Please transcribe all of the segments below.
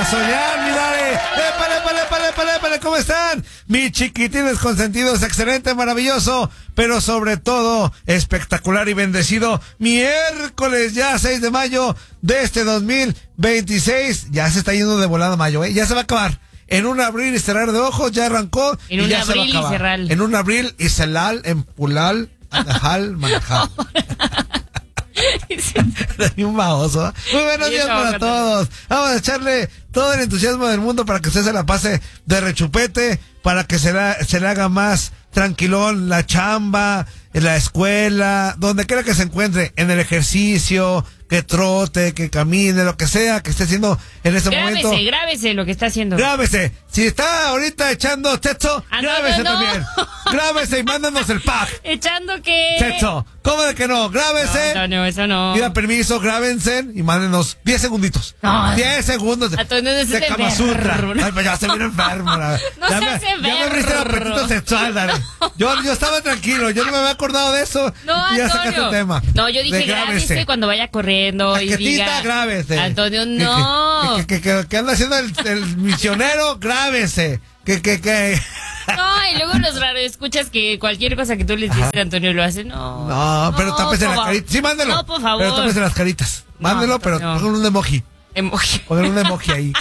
soñar, mi Dare. ¡Épale! ¿Cómo están? Mis chiquitines consentidos, excelente, maravilloso, pero sobre todo espectacular y bendecido. Miércoles ya 6 de mayo de este 2026. Ya se está yendo de volada mayo, ya se va a acabar. En un abrir y cerrar de ojos ya arrancó. En un abrir y cerrar. En un abril y celal, en pulal, anajal, manajal. Un baboso. Muy buenos días para todos. Vamos a echarle todo el entusiasmo del mundo para que usted se la pase de rechupete, para que se le haga más tranquilón la chamba, en la escuela, donde quiera que se encuentre, en el ejercicio, que trote, que camine, lo que sea que esté haciendo en este momento. Grábese lo que está haciendo. Grábese. Si está ahorita echando texto, grábese también. Grábese y mándanos el pack. ¿Echando qué? Texto. ¿Cómo de que no? Grábese. No, eso no. Pida permiso, grábense y mándenos 10 segunditos. No. 10 segundos de Kama Sutra. Ay, pero ya se viene enfermo. No ya me abriste el apetito sexual, Dale. Yo estaba tranquilo, yo no me había acordado de eso. No, y ya Antonio. sacaste el tema. No, yo dije grábese cuando vaya corriendo y diga. Grábese. Antonio, no. ¿Qué anda haciendo el misionero? Grábese. No, y luego los radioescuchas que cualquier cosa que tú les dices a Antonio lo hace. No, pero tápese las caritas. Sí, mándelo. No, por favor. Pero tápese las caritas. Mándelo, pero pongan un emoji. Pongan un emoji ahí.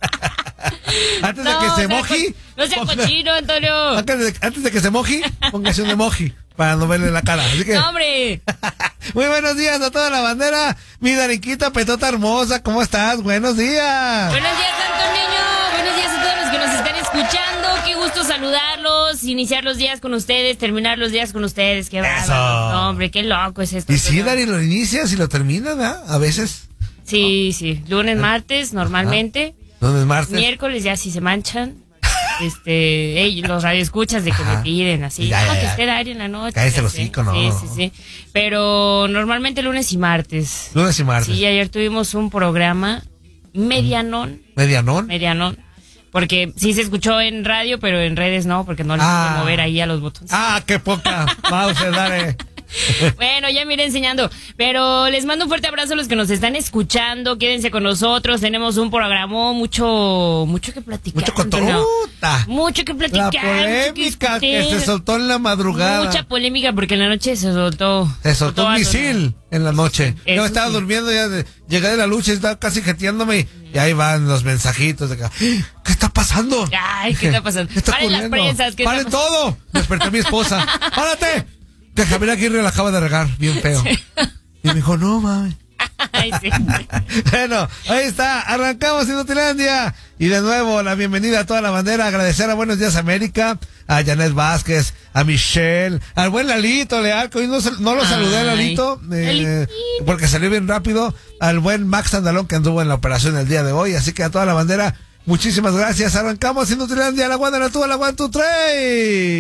Antes de que se emoji. No sea cochino, Antonio. Antes de que se emoji, póngase un emoji para no verle la cara. Así que. ¡No, hombre! Muy buenos días a toda la bandera. Mi Dariquita Petota hermosa, ¿cómo estás? Buenos días. Buenos días, Santo Niño. Buenos días a todos los que nos están escuchando. Qué gusto saludarlos, iniciar los días con ustedes, terminar los días con ustedes. Qué bárbaro. No, hombre, qué loco es esto. Y sí, Dari, lo inicias y lo terminas, ¿verdad? A veces. Sí. Lunes, martes, normalmente. Lunes, martes. Miércoles ya si se manchan. Los radioescuchas de que me piden así. Ya. Que esté Dari en la noche. Cállese el hocico, ¿no? Sí. Pero normalmente lunes y martes. Lunes y martes. Sí, ayer tuvimos un programa medianón. ¿Medianón? Porque sí se escuchó en radio, pero en redes no, porque no les puedo mover ahí a los botones. ¡Qué poca! Vamos a dar. Bueno, ya me iré enseñando. Pero les mando un fuerte abrazo a los que nos están escuchando. Quédense con nosotros. Tenemos un programa mucho que platicar. Mucho que platicar. La polémica que se soltó en la madrugada. Mucha polémica porque en la noche se soltó. Un misil en la noche. Yo estaba durmiendo, llegué de la lucha y estaba casi jeteándome y ahí van los mensajitos de acá. ¿Qué está pasando? Ay, ¿qué está pasando? Paren las prensas. ¡Paren todo! Desperté a mi esposa. ¡Párate! Que Javier Aguirre la acaba de regar, bien feo. Sí. Y me dijo, no, mami. Ay, sí. Bueno, ahí está, arrancamos Inutilandia. Y de nuevo, la bienvenida a toda la bandera. Agradecer a Buenos Días América, a Janet Vázquez, a Michelle, al buen Lalito Leal, que hoy no lo saludé a Lalito, porque salió bien rápido. Al buen Max Andalón, que anduvo en la operación el día de hoy. Así que a toda la bandera, muchísimas gracias. Arrancamos Inutilandia, la One, la 2, la 1, 2, 3.